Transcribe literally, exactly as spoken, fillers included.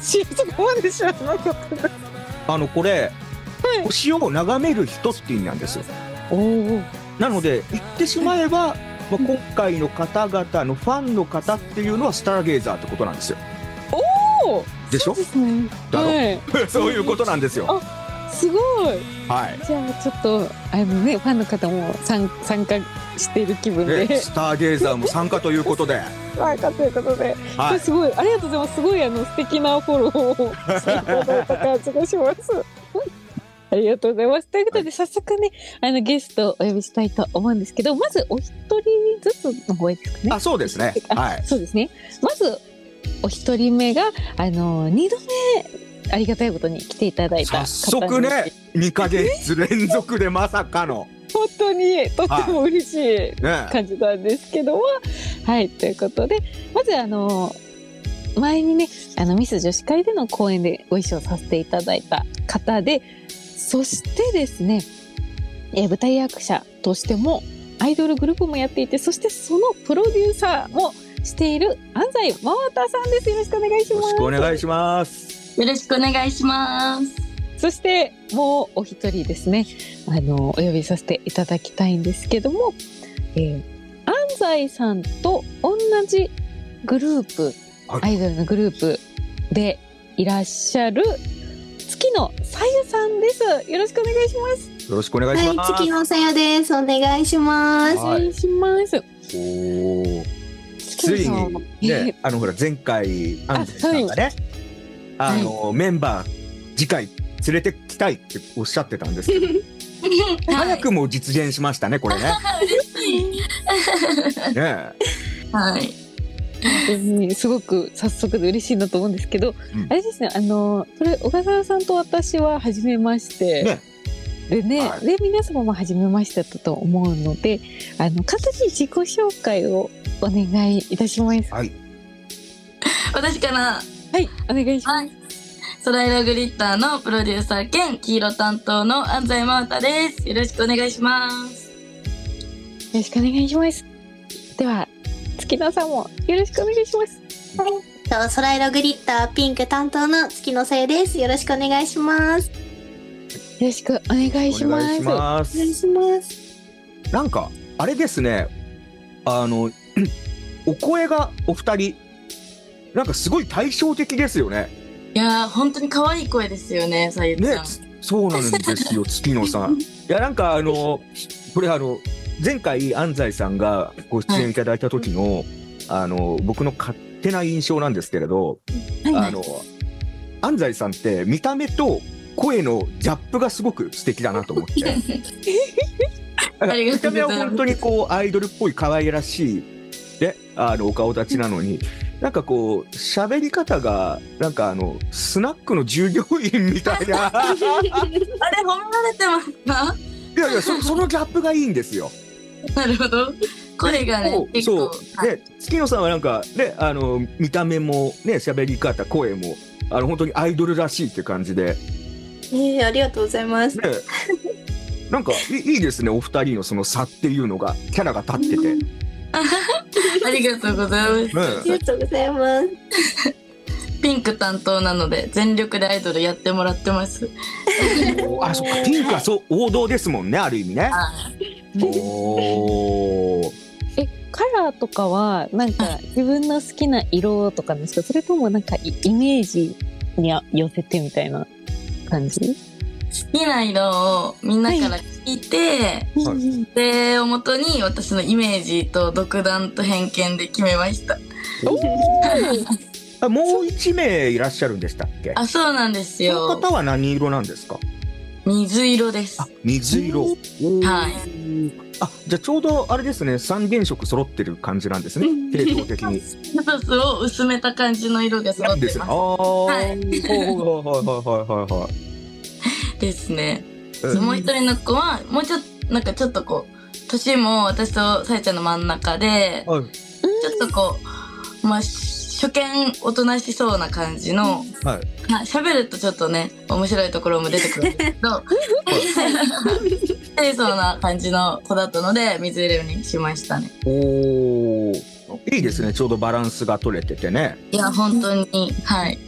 しそこまで知らなかったです。 あのこれ、 はい、 星を眺める人って意味なんですよ。 おお。 なので言ってしまえば、まあ、今回の方々のファンの方っていうのはスターゲイザーってことなんですよ。 おお。 でしょ？ そうですね。 だろ、 はい、 そういうことなんですよ。 あ、すごい。 はい。 じゃあちょっとあのねファンの方も参参加している気分で、 ね、スターゲイザーも参加ということで参加ということで、 はい、 すごいありがとうございます。すごいあの素敵なフォローをしていただいた感じがします。ありがとうございます。ということで、はい、早速ねあのゲストをお呼びしたいと思うんですけど、まずお一人ずつの方がいいですかね。 あ、そうですね。はい。 そうですね。まずお一人目があの二度目ありがたいことに来ていただいた方。 早速ねにかげつ連続でまさかの本当にとっても嬉しい感じなんですけども、はい、はい、ということでまずあの前にねあのミス女子会での公演でご一緒させていただいた方で、そしてですね、えー、舞台役者としてもアイドルグループもやっていて、そしてそのプロデューサーもしている安西真央さんです。よろしくお願いします。 よろしくお願いします。 よろしくお願いします。 そしてもうお一人ですね、あのお呼びさせていただきたいんですけども、えー、安西さんと同じグループ、はい、アイドルのグループでいらっしゃる月野さゆさんです。よろしくお願いします。 よろしくお願いします。 はい、月野さゆです。お願いします。 お願いします。おー、ついにね、あのほら前回安西さんがね、あ、はい、あの、はい、メンバー次回連れてきたいっておっしゃってたんですけど、早くも実現しましたね、これね。ね、 はい。 すごく早速で嬉しいなと思うんですけど、うん、あれですね、あのこれ小笠原さんと私は初めまして、ね、でね、はい、で皆様も初めましてだと思うので、あの簡単に自己紹介をお願いいたします。 はい。 私から、 はい、お願いします。はい、 ソライログリッターのプロデューサー兼黄色担当の安西真央です。よろしくお願いします。 よろしくお願いします。では月野さんもよろしくお願いします。 はい、ソライログリッターピンク担当の月野さゆです。よろしくお願いします。よろしくお願いします。 お願いします。 なんかあれですね、あのお声がお二人なんかすごい対照的ですよね。 いやー本当に可愛い声ですよね、さゆちゃん。ね、 そうなんですよ月野さん。いやなんかあのこれあの前回安西さんがご出演いただいた時の、はい、あの僕の勝手な印象なんですけれど、はいはい、あの安西さんって見た目と声のギャップがすごく素敵だなと思って。見た目は本当にこうアイドルっぽい可愛らしいね、あのお顔立ちなのに。なんかこう喋り方がなんかあのスナックの従業員みたいな。あれ褒められてますか？ いやいや そ, そのギャップがいいんですよ。 なるほど。声がね結構そう、はい、で月野さんはなんかねあの見た目もね喋り方声もあの本当にアイドルらしいって感じで。 えー、ありがとうございます。ね、 なんかい い, いいですねお二人のその差っていうのがキャラが立ってて。 ありがとうございます。 ありがとうございます。 ピンク担当なので全力でアイドルやってもらってます。 あ、そっか、ピンクはそう王道ですもんね、ある意味ね。 おえ、カラーとかはなんか自分の好きな色とかなんですか、それともなんかイメージに寄せてみたいな感じ？ 好きな色をみんなから聞いて、はい、でをもとに私のイメージと独断と偏見で決めました。 あ、もう一名いらっしゃるんでしたっけ？ あ、そうなんですよ。 その方は何色なんですか？ 水色です。 あ、水色。はい。あ、じゃあちょうどあれですね、三原色揃ってる感じなんですね、系統的に。 そうそう、薄めた感じの色が揃ってます。 ああ、はいはいはいはいはいはい。 ですね、うん、もう一人の子はもうちょっとなんかちょっとこう年も私とさやちゃんの真ん中で、はい、ちょっとこうまあ初見おとなしそうな感じの、はい、喋るとちょっとね面白いところも出てくるんですけど清楚な感じの子だったので水色にしましたね。 おー、いいですね、ちょうどバランスが取れててね。 いや本当にはい